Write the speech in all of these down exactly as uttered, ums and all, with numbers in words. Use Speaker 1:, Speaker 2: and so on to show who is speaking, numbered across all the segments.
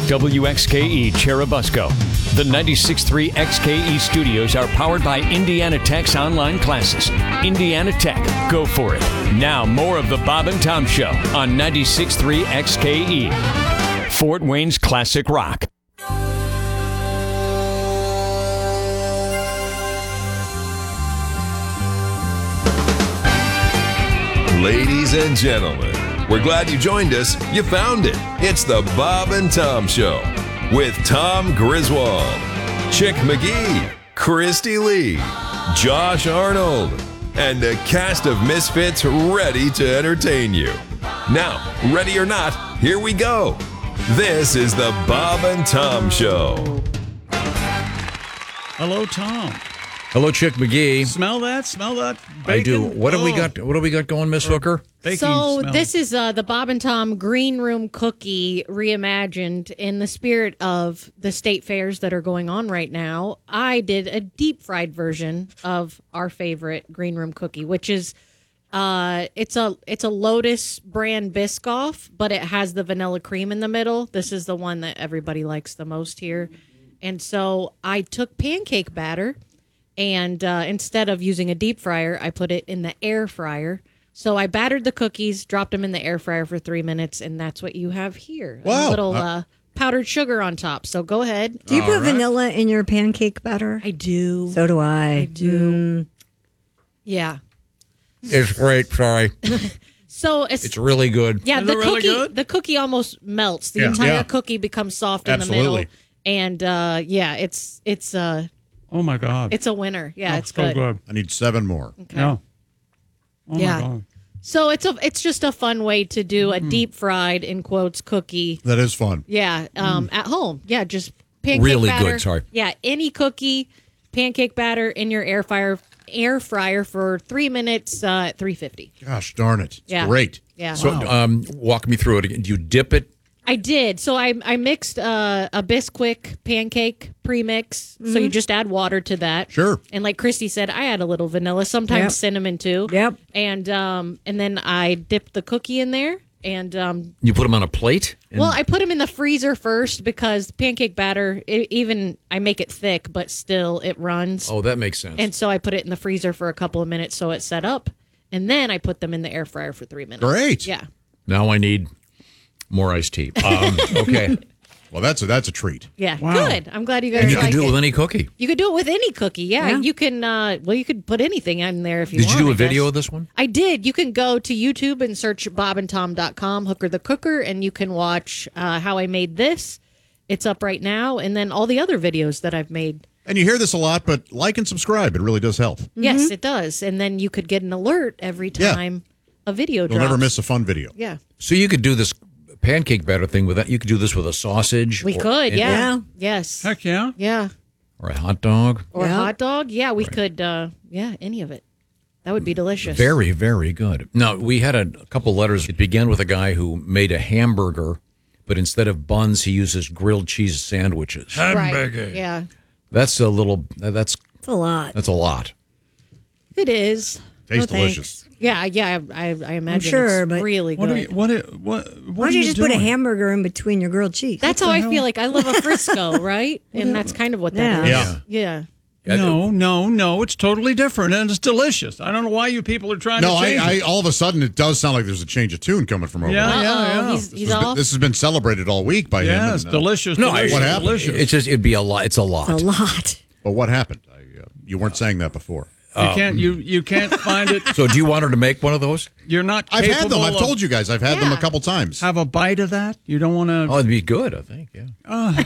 Speaker 1: W X K E Cherubusco. The ninety-six point three X K E studios are powered by Indiana Tech's online classes. Indiana Tech, go for it. Now, more of the Bob and Tom Show on ninety-six point three X K E. Fort Wayne's classic rock.
Speaker 2: Ladies and gentlemen, we're glad you joined us. You found it. It's the Bob and Tom Show with Tom Griswold, Chick McGee, Christy Lee, Josh Arnold, and a cast of misfits ready to entertain you. Now, ready or not, here we go. This is the Bob and Tom Show.
Speaker 3: Hello, Tom.
Speaker 4: Hello, Chick McGee.
Speaker 3: Smell that? Smell that bacon?
Speaker 4: I do. What
Speaker 3: oh.
Speaker 4: have we got? What have we got going, Miss Hooker?
Speaker 3: Baking
Speaker 5: so
Speaker 3: smell.
Speaker 5: this is uh, the Bob and Tom Green Room Cookie reimagined in the spirit of the state fairs that are going on right now. I did a deep fried version of our favorite Green Room Cookie, which is uh, it's a it's a Lotus brand Biscoff, but it has the vanilla cream in the middle. This is the one that everybody likes the most here, and so I took pancake batter. And uh, instead of using a deep fryer, I put it in the air fryer. So I battered the cookies, dropped them in the air fryer for three minutes, and that's what you have here.
Speaker 6: Wow.
Speaker 5: A little
Speaker 6: Uh,
Speaker 5: uh, powdered sugar on top. So go ahead.
Speaker 7: Do you
Speaker 6: All
Speaker 7: put
Speaker 6: right.
Speaker 7: vanilla in your pancake batter?
Speaker 5: I do.
Speaker 7: So do I.
Speaker 5: I do.
Speaker 7: Mm.
Speaker 5: Yeah.
Speaker 4: It's great. Sorry,
Speaker 5: So it's,
Speaker 4: it's really good.
Speaker 5: yeah,
Speaker 3: Is
Speaker 5: the
Speaker 3: it really
Speaker 5: cookie
Speaker 3: good?
Speaker 5: the cookie almost melts. The
Speaker 6: Yeah.
Speaker 5: entire
Speaker 6: Yeah.
Speaker 5: cookie becomes soft in the
Speaker 6: Absolutely.
Speaker 5: middle. And uh, yeah, it's it's uh
Speaker 3: Oh, my God.
Speaker 5: it's a winner. Yeah,
Speaker 3: Oh,
Speaker 5: it's
Speaker 3: so
Speaker 5: good.
Speaker 3: good.
Speaker 6: I need seven more.
Speaker 5: Okay.
Speaker 3: No. Oh,
Speaker 5: Yeah.
Speaker 3: my God.
Speaker 5: So it's a it's just a fun way to do a deep fried in quotes cookie.
Speaker 6: That is fun.
Speaker 5: Yeah, um, at home. Yeah, just pancake
Speaker 4: Really
Speaker 5: batter.
Speaker 4: good, sorry.
Speaker 5: Yeah, any cookie, pancake batter in your air fryer, air fryer for three minutes uh, at three fifty.
Speaker 6: Gosh darn it. It's
Speaker 5: Yeah.
Speaker 6: great.
Speaker 5: Yeah,
Speaker 4: So, um, walk me through it again. Do you dip it?
Speaker 5: I did. So I I mixed uh, a Bisquick pancake premix. So you just add water to that.
Speaker 6: Sure.
Speaker 5: And like Christy said, I add a little vanilla, sometimes
Speaker 7: Yep.
Speaker 5: cinnamon too.
Speaker 7: Yep.
Speaker 5: And um and then I dipped the cookie in there. And um,
Speaker 4: You put them on a plate? And-
Speaker 5: well, I put them in the freezer first because pancake batter, it, even I make it thick, but still it runs.
Speaker 4: oh, that makes sense.
Speaker 5: And so I put it in the freezer for a couple of minutes so it's set up. And then I put them in the air fryer for three minutes.
Speaker 6: Great.
Speaker 5: Yeah.
Speaker 4: Now I need more iced tea. Um, okay.
Speaker 6: Well, that's a, that's a treat.
Speaker 5: Yeah.
Speaker 3: Wow.
Speaker 5: Good. I'm glad you guys
Speaker 4: And you
Speaker 5: like
Speaker 4: can do it
Speaker 5: it.
Speaker 4: with any cookie.
Speaker 5: You could do it with any cookie. Yeah.
Speaker 7: Yeah.
Speaker 5: You can, uh, well, you could put anything in there if you
Speaker 4: Did
Speaker 5: want.
Speaker 4: you do
Speaker 5: I
Speaker 4: a video
Speaker 5: guess.
Speaker 4: of this one?
Speaker 5: I did. You can go to YouTube and search bob and tom dot com, Hooker the Cooker, and you can watch uh, how I made this. It's up right now. And then all the other videos that I've made.
Speaker 6: And you hear this a lot, but like and subscribe. It really does help.
Speaker 5: Yes, it does. And then you could get an alert every
Speaker 6: Yeah.
Speaker 5: time a video
Speaker 6: You'll
Speaker 5: drops.
Speaker 6: never miss a fun video.
Speaker 5: Yeah.
Speaker 4: So you could do this pancake batter thing with that. You could do this with a sausage.
Speaker 5: We
Speaker 4: or-
Speaker 5: could,
Speaker 4: and-
Speaker 5: yeah.
Speaker 7: Yeah.
Speaker 5: Yes.
Speaker 3: Heck yeah.
Speaker 5: Yeah.
Speaker 4: Or a hot dog.
Speaker 5: Or
Speaker 7: Yeah.
Speaker 5: hot dog. Yeah, we could, uh, yeah, any of it. That would be delicious.
Speaker 4: Very, very good. Now, we had a, a couple letters. It began with a guy who made a hamburger, but instead of buns, he uses grilled cheese sandwiches.
Speaker 5: Right. Yeah.
Speaker 4: That's a little, that's
Speaker 7: It's a lot.
Speaker 4: that's a lot.
Speaker 5: It is.
Speaker 6: Tastes
Speaker 7: No,
Speaker 6: delicious.
Speaker 5: Yeah, yeah, I, I imagine
Speaker 7: sure,
Speaker 5: it's
Speaker 7: but-
Speaker 5: really
Speaker 3: What
Speaker 5: good.
Speaker 3: are you, what, are- what, what
Speaker 7: Why
Speaker 3: are
Speaker 7: don't you just put a
Speaker 3: doing?
Speaker 7: hamburger in between your grilled cheese?
Speaker 5: That's how I feel like I live a Frisco, right? And that's kind of what that is.
Speaker 6: Yeah.
Speaker 5: Yeah.
Speaker 3: No, no, no. It's totally different, and it's delicious. I don't know why you people are trying
Speaker 6: No,
Speaker 3: to change
Speaker 6: I, I
Speaker 3: it.
Speaker 6: all of a sudden it does sound like there's a change of tune coming from over
Speaker 3: Yeah,
Speaker 6: there.
Speaker 3: yeah,
Speaker 5: Uh-oh,
Speaker 3: yeah.
Speaker 5: he's,
Speaker 6: This
Speaker 5: he's
Speaker 6: has, been,
Speaker 5: off.
Speaker 6: this has been celebrated all week by him.
Speaker 3: Yeah,
Speaker 6: and,
Speaker 3: it's
Speaker 6: uh,
Speaker 3: delicious.
Speaker 4: No, I-
Speaker 3: delicious,
Speaker 6: What happened?
Speaker 3: delicious.
Speaker 4: It's just, it'd be a lot. It's a lot.
Speaker 7: a lot.
Speaker 6: But what happened? I, uh, you weren't saying that before.
Speaker 3: you can't you you can't find it.
Speaker 4: So do you want her to make one of those?
Speaker 3: You're not.
Speaker 6: I've had them.
Speaker 3: capable
Speaker 6: I've
Speaker 3: of-
Speaker 6: told you guys. I've had them a
Speaker 5: Yeah.
Speaker 6: couple times.
Speaker 3: Have a bite of that. You don't want to.
Speaker 4: Oh, it'd be good, I think, yeah.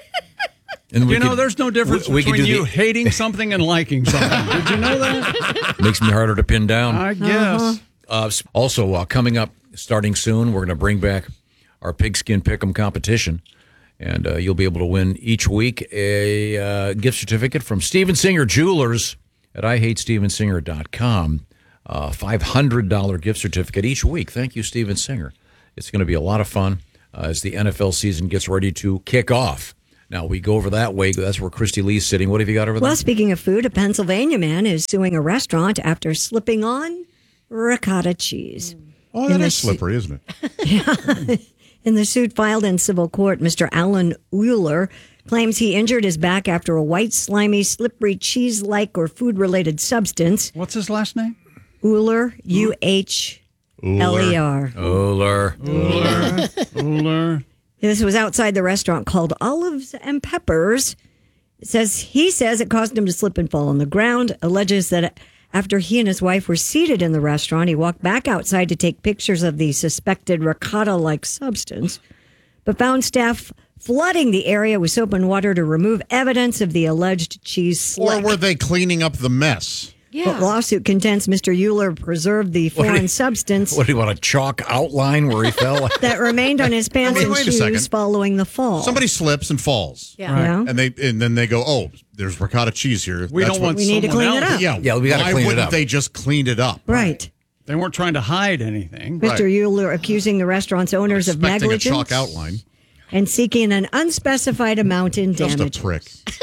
Speaker 4: and
Speaker 3: you know, there's no difference
Speaker 4: we, we could
Speaker 3: between
Speaker 4: do
Speaker 3: you
Speaker 4: the-
Speaker 3: hating something and liking something. Did you know that?
Speaker 4: Makes me harder to pin down.
Speaker 3: I guess.
Speaker 4: Uh, also, uh, coming up, starting soon, we're going to bring back our Pigskin Pick'em competition, and uh, you'll be able to win each week a uh, gift certificate from Steven Singer Jewelers at I hate steven singer dot com. Uh, five hundred dollars gift certificate each week. Thank you, Steven Singer. It's going to be a lot of fun uh, as the N F L season gets ready to kick off. Now, we go over that way. That's where Christy Lee's sitting. What have you got over there?
Speaker 7: Well, speaking of food, a Pennsylvania man is suing a restaurant after slipping on ricotta cheese.
Speaker 6: Oh,
Speaker 7: In
Speaker 6: that
Speaker 7: the
Speaker 6: is
Speaker 7: ci-
Speaker 6: slippery, isn't it?
Speaker 7: In the suit filed in civil court, Mister Alan Euler claims he injured his back after a white, slimy, slippery, cheese-like or food-related substance.
Speaker 3: What's his last name?
Speaker 7: Euler, U H L E R.
Speaker 4: Oler.
Speaker 3: Uller. Uller.
Speaker 7: This was outside the restaurant called Olives and Peppers. It says he says it caused him to slip and fall on the ground. Alleges that after he and his wife were seated in the restaurant, he walked back outside to take pictures of the suspected ricotta-like substance, but found staff flooding the area with soap and water to remove evidence of the alleged cheese slick.
Speaker 6: Or were they cleaning up the mess?
Speaker 7: The lawsuit contends Mister Euler preserved the foreign
Speaker 4: you-
Speaker 7: substance
Speaker 4: What do you want, a chalk outline where he fell?
Speaker 7: that remained on his pants
Speaker 6: Wait,
Speaker 7: and
Speaker 6: wait a
Speaker 7: shoes
Speaker 6: second.
Speaker 7: following the fall.
Speaker 6: Somebody slips and falls.
Speaker 5: Yeah.
Speaker 7: Yeah.
Speaker 6: And they and then they go, oh, there's ricotta cheese here.
Speaker 3: We
Speaker 6: That's
Speaker 3: don't
Speaker 6: what-
Speaker 3: want
Speaker 7: We need to
Speaker 3: someone
Speaker 7: clean it
Speaker 3: else-
Speaker 7: up.
Speaker 6: Yeah,
Speaker 4: Yeah, we gotta
Speaker 6: why
Speaker 4: clean it
Speaker 6: wouldn't
Speaker 4: up.
Speaker 6: they just clean it up?
Speaker 7: Right.
Speaker 3: They weren't trying to hide anything.
Speaker 7: Mister
Speaker 6: Right.
Speaker 7: Euler accusing the restaurant's owners of
Speaker 6: Expecting a
Speaker 7: negligence
Speaker 6: chalk outline.
Speaker 7: and seeking an unspecified amount in
Speaker 6: Just
Speaker 7: damage.
Speaker 6: a prick.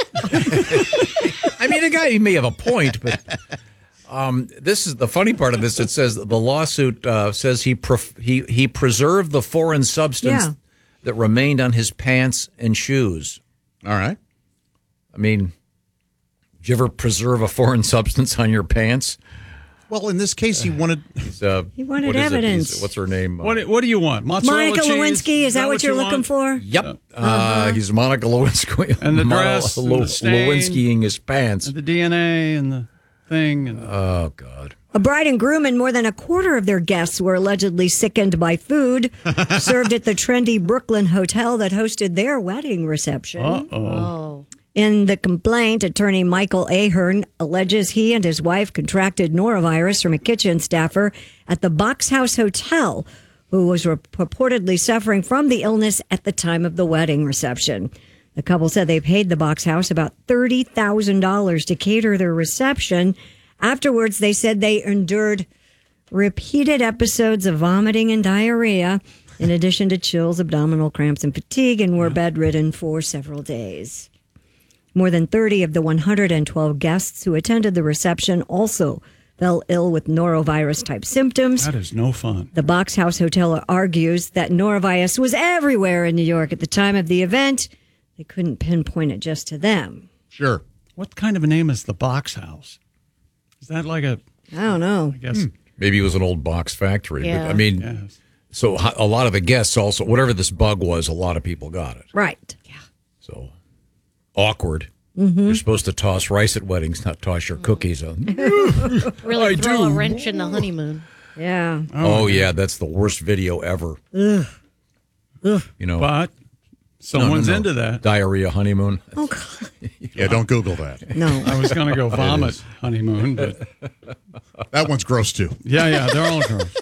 Speaker 4: I mean, the guy, he may have a point, but um, this is the funny part of this. It says the lawsuit uh, says he, pref- he he preserved the foreign substance
Speaker 7: Yeah.
Speaker 4: that remained on his pants and shoes.
Speaker 6: All right.
Speaker 4: I mean, did you ever preserve a foreign substance on your pants?
Speaker 6: Well, in this case, he wanted.
Speaker 4: Uh,
Speaker 7: He wanted
Speaker 4: what is it?
Speaker 7: evidence.
Speaker 4: He's- What's her name? Uh,
Speaker 3: What, do- what do you want? Mozzarella
Speaker 7: Monica
Speaker 3: cheese?
Speaker 7: Lewinsky, is that what you're
Speaker 3: you
Speaker 7: looking
Speaker 3: want?
Speaker 7: for?
Speaker 4: Yep. Uh, he's Monica Lewinsky.
Speaker 3: And the
Speaker 4: Mo-
Speaker 3: dress and
Speaker 4: Lo-
Speaker 3: the stain.
Speaker 4: Lewinskying his pants.
Speaker 3: And the D N A and the thing. And
Speaker 4: Oh, God.
Speaker 7: A bride and groom and more than a quarter of their guests were allegedly sickened by food served at the trendy Brooklyn hotel that hosted their wedding reception.
Speaker 5: Oh.
Speaker 7: In the complaint, attorney Michael Ahern alleges he and his wife contracted norovirus from a kitchen staffer at the Box House Hotel, who was re- purportedly suffering from the illness at the time of the wedding reception. The couple said they paid the Box House about thirty thousand dollars to cater their reception. Afterwards, they said they endured repeated episodes of vomiting and diarrhea, in addition to chills, abdominal cramps, and fatigue, and were bedridden for several days. More than thirty of the one hundred twelve guests who attended the reception also fell ill with norovirus-type symptoms.
Speaker 3: that is no fun.
Speaker 7: The Box House Hotel argues that norovirus was everywhere in New York at the time of the event. They couldn't pinpoint it just to them.
Speaker 6: Sure.
Speaker 3: What kind of a name is the Box House? Is that like a,
Speaker 7: I don't know.
Speaker 3: I guess,
Speaker 4: Maybe it was an old box factory.
Speaker 5: Yeah.
Speaker 4: But, I mean,
Speaker 3: yes.
Speaker 4: so ho- a lot of the guests also, whatever this bug was, a lot of people got it.
Speaker 7: Right.
Speaker 4: So awkward.
Speaker 7: Mm-hmm.
Speaker 4: You're supposed to toss rice at weddings, not toss your cookies. On.
Speaker 5: Really
Speaker 4: I
Speaker 5: throw
Speaker 4: do.
Speaker 5: a wrench in the honeymoon.
Speaker 7: Yeah.
Speaker 4: Oh, yeah, that's the worst video ever.
Speaker 7: Ugh. Ugh.
Speaker 4: You know,
Speaker 3: But
Speaker 4: no,
Speaker 3: someone's
Speaker 4: no, no.
Speaker 3: into that.
Speaker 4: Diarrhea honeymoon.
Speaker 7: Oh, God.
Speaker 6: Yeah, don't Google that.
Speaker 7: No.
Speaker 3: I was going to go vomit honeymoon, but
Speaker 6: That one's gross, too.
Speaker 3: yeah, yeah, they're all gross.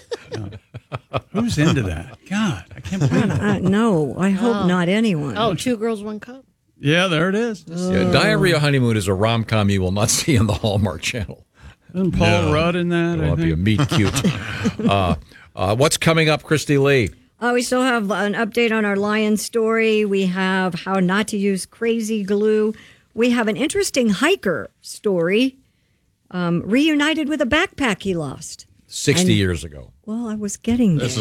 Speaker 3: Yeah. Who's into that? God, I can't believe it.
Speaker 7: Uh, no, I hope
Speaker 5: Oh.
Speaker 7: not anyone.
Speaker 5: Oh, two girls, one cup.
Speaker 3: Yeah, there it is.
Speaker 4: Yeah, Diarrhea honeymoon is a rom com you will not see on the Hallmark Channel.
Speaker 3: Isn't Paul Rudd in that?
Speaker 4: It'll
Speaker 3: I
Speaker 4: be a
Speaker 3: think?
Speaker 4: meet cute. uh, uh, what's coming up, Christy Lee?
Speaker 7: Uh, we still have an update on our lion story. We have how not to use crazy glue. We have an interesting hiker story. Um, reunited with a backpack he lost.
Speaker 4: sixty
Speaker 7: And-
Speaker 4: years ago.
Speaker 7: Well, I was getting there.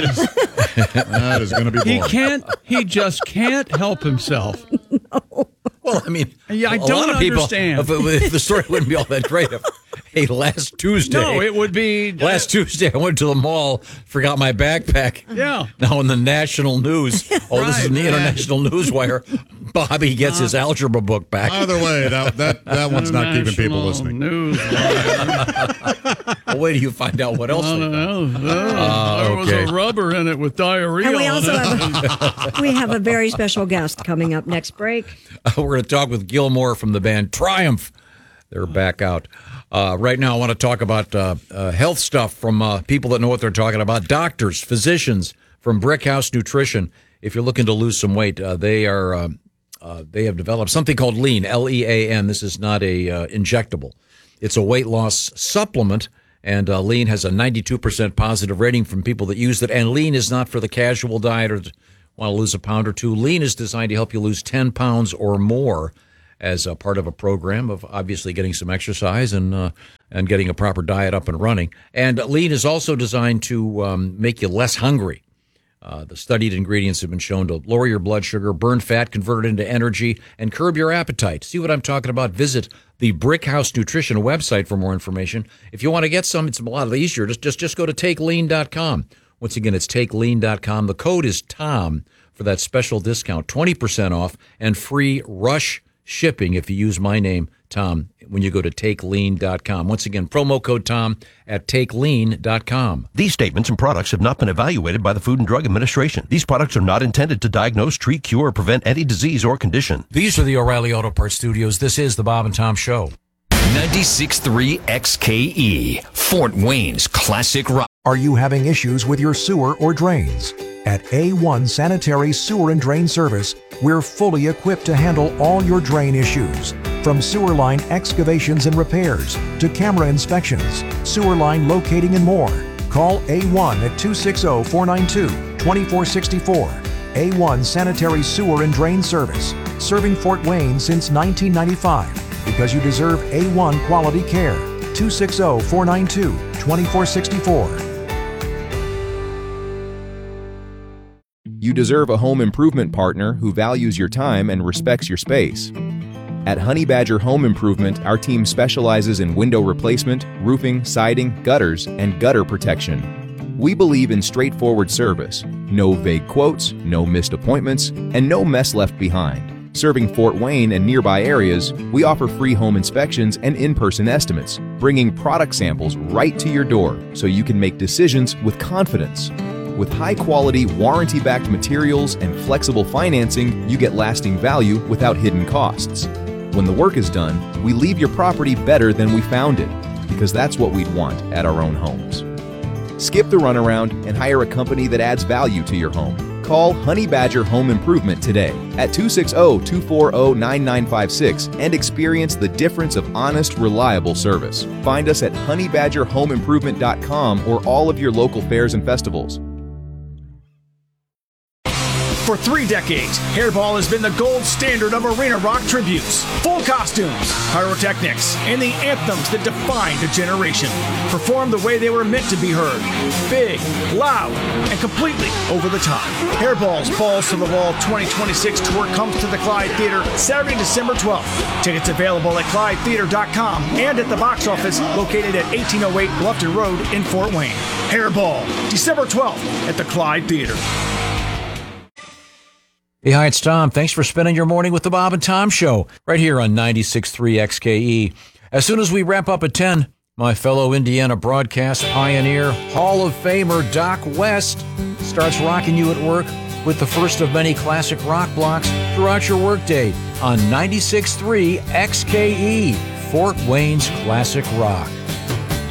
Speaker 6: That is going to be
Speaker 3: He
Speaker 6: boring.
Speaker 3: can't. He just can't help himself.
Speaker 4: Well, I mean,
Speaker 3: Yeah, I
Speaker 4: a
Speaker 3: don't
Speaker 4: lot of people,
Speaker 3: understand.
Speaker 4: If, it, if the story wouldn't be all that great. If, hey, last Tuesday.
Speaker 3: No, it would be
Speaker 4: Last Tuesday, I went to the mall, forgot my backpack.
Speaker 3: Yeah.
Speaker 4: Now in the national news, oh, this is in the
Speaker 3: Right.
Speaker 4: international newswire. Bobby gets his algebra book back.
Speaker 6: Either way, that that, that one's not keeping people
Speaker 3: National
Speaker 6: listening.
Speaker 3: News.
Speaker 4: Well, wait till you find out what else.
Speaker 3: I
Speaker 4: they
Speaker 3: don't
Speaker 4: found.
Speaker 3: know.
Speaker 4: Ah,
Speaker 3: there was
Speaker 4: okay.
Speaker 3: a rubber in it with diarrhea.
Speaker 7: And we
Speaker 3: on
Speaker 7: also
Speaker 3: it.
Speaker 7: have a, we have a very special guest coming up next break.
Speaker 4: We're going to talk with Gilmore from the band Triumph. They're back out. Uh, right now, I want to talk about uh, uh, health stuff from uh, people that know what they're talking about. Doctors, physicians from Brickhouse Nutrition. If you're looking to lose some weight, uh, they are uh, uh, they have developed something called Lean, L E A N. This is not a uh, injectable. It's a weight loss supplement, and uh, Lean has a ninety-two percent positive rating from people that use it. And Lean is not for the casual diet or want to lose a pound or two. Lean is designed to help you lose ten pounds or more as a part of a program of obviously getting some exercise and uh, and getting a proper diet up and running. And Lean is also designed to um, make you less hungry. Uh, the studied ingredients have been shown to lower your blood sugar, burn fat, convert it into energy, and curb your appetite. See what I'm talking about? Visit the Brickhouse Nutrition website for more information. If you want to get some, it's a lot easier. Just just, just go to take lean dot com. Once again, it's take lean dot com. The code is TOM for that special discount, twenty percent off and free rush shipping if you use my name, Tom, when you go to take lean dot com. Once again, promo code TOM at take lean dot com.
Speaker 8: These statements and products have not been evaluated by the Food and Drug Administration. These products are not intended to diagnose, treat, cure, or prevent any disease or condition.
Speaker 4: These are the O'Reilly Auto Parts Studios. This is the Bob and Tom Show.
Speaker 1: ninety-six point three X K E, Fort Wayne's classic rock.
Speaker 9: Are you having issues with your sewer or drains? At A one Sanitary Sewer and Drain Service, we're fully equipped to handle all your drain issues. From sewer line excavations and repairs to camera inspections, sewer line locating, and more. Call A one at two six zero, four nine two, two four six four. A one Sanitary Sewer and Drain Service, serving Fort Wayne since nineteen ninety-five, because you deserve A one quality care. two six zero, four nine two, two four six four.
Speaker 10: You deserve a home improvement partner who values your time and respects your space. At Honey Badger Home Improvement, our team specializes in window replacement, roofing, siding, gutters, and gutter protection. We believe in straightforward service, no vague quotes, no missed appointments, and no mess left behind. Serving Fort Wayne and nearby areas, we offer free home inspections and in-person estimates, bringing product samples right to your door so you can make decisions with confidence. With high-quality, warranty-backed materials and flexible financing, you get lasting value without hidden costs. When the work is done, we leave your property better than we found it, because that's what we'd want at our own homes. Skip the runaround and hire a company that adds value to your home. Call Honey Badger Home Improvement today at two six zero, two four zero, nine nine five six and experience the difference of honest, reliable service. Find us at honey badger home improvement dot com or all of your local fairs and festivals.
Speaker 11: For three decades, Hairball has been the gold standard of arena rock tributes. Full costumes, pyrotechnics, and the anthems that defined a generation. Performed the way they were meant to be heard. Big, loud, and completely over the top. Hairball's Balls to the Wall twenty twenty-six tour comes to the Clyde Theater Saturday, December twelfth. Tickets available at clyde theater dot com and at the box office located at eighteen oh eight Bluffton Road in Fort Wayne. Hairball, December twelfth at the Clyde Theater.
Speaker 4: Hey, hi, it's Tom. Thanks for spending your morning with the Bob and Tom Show right here on ninety-six point three X K E. As soon as we wrap up at ten, my fellow Indiana broadcast pioneer, Hall of Famer Doc West starts rocking you at work with the first of many classic rock blocks throughout your workday on ninety-six point three X K E, Fort Wayne's classic rock.